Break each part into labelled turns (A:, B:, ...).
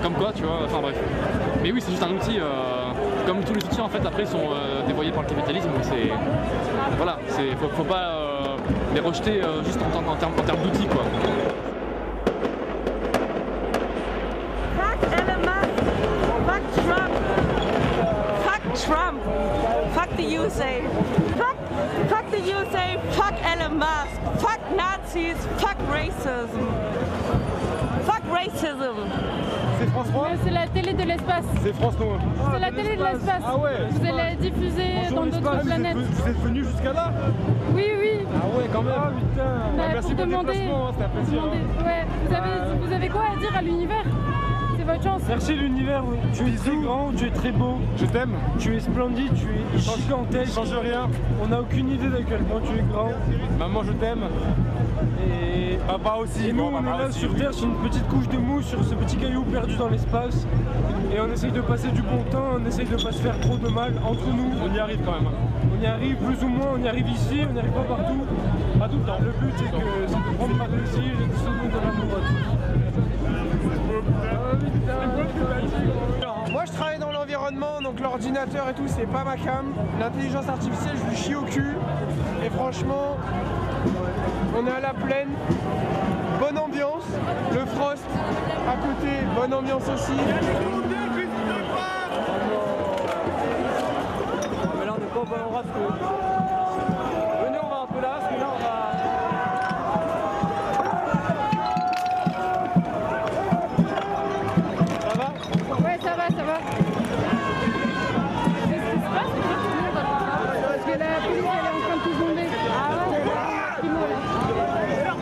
A: comme quoi, tu vois, enfin bref. Mais oui, c'est juste un outil, comme tous les outils en fait, après ils sont dévoyés par le capitalisme, donc c'est... Voilà, faut pas les rejeter juste en termes d'outils, quoi.
B: Fuck Elon Musk, fuck Trump, fuck Trump, fuck the USA, fuck the USA, fuck Elon Musk, fuck Nazis, fuck racism, fuck racism.
C: C'est France 3 ?
D: C'est la télé de l'espace.
C: C'est France 3.
D: C'est la télé de l'espace.
C: Ah ouais.
D: Vous allez diffuser dans d'autres planètes.
C: Vous êtes venu jusqu'à là?
D: Oui, oui.
C: Ah ouais, quand même. Ah putain.
D: Bah,
C: merci pour le déplacement, c'était un plaisir.
D: Ouais. Vous avez quoi à dire à l'univers? C'est votre chance.
E: Merci l'univers, tu es très grand, tu es très beau.
C: Je t'aime.
E: Tu es splendide, tu es gigantesque.
C: Je change rien.
E: On n'a aucune idée de quel point tu es grand.
C: Maman, je t'aime.
E: Et
C: papa aussi.
E: Et nous, on est là sur Terre, sur une petite couche de mousse, sur ce petit caillou perdu dans l'espace. Et on essaye de passer du bon temps, on essaye de pas se faire trop de mal entre nous.
C: On y arrive quand même.
E: On y arrive plus ou moins, on y arrive ici, on n'y arrive pas partout.
C: Pas tout le temps.
E: Le but, c'est de prendre par plaisir et de se donner de l'amour à tous. Moi je travaille dans l'environnement, donc l'ordinateur et tout c'est pas ma cam. L'intelligence artificielle je lui chie au cul. Et franchement, on est à la plaine, bonne ambiance, le Frost à côté, bonne ambiance aussi. Mais là on n'est pas au bon endroit parce que... Venez on va un peu là, parce que là on va...
D: Ça va. Qu'est-ce qui se passe? Parce que la police elle est en train de tout bomber. Ah ouais?
B: La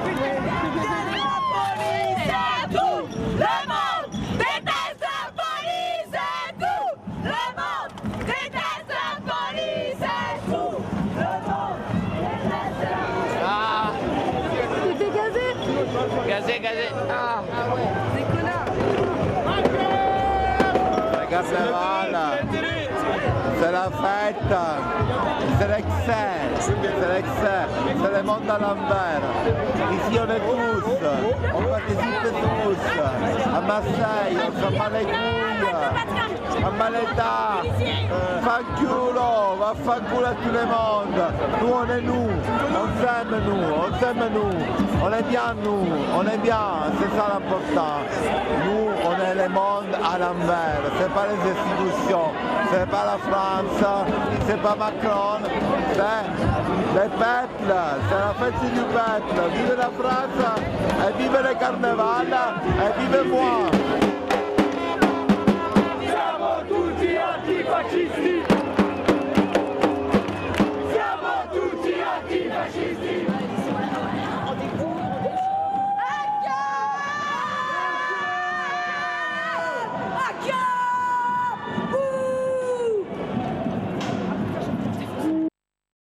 B: police et tout le monde déteste la police et tout le monde déteste la police et tout le monde déteste la police.
F: Ah,
D: T'étais gazé?
F: gazé. Ah,
B: ouais, des connards.
F: Regarde, c'est la fête, c'est l'excès, c'est le monde à l'envers. Ici on est tous, on participe tous. À Marseille, on s'en bat les couilles, à Maleta, fanculo, va fanculo à tout le monde. Nous on est nous, on s'aime nous, on est bien nous, on est bien, c'est ça l'important. Nous on est le monde à l'envers, c'est pas les institutions, c'est pas la France, c'est pas Macron, c'est le peuple, c'est la fête du peuple. Vive la France, et vive le carnaval, et vive moi.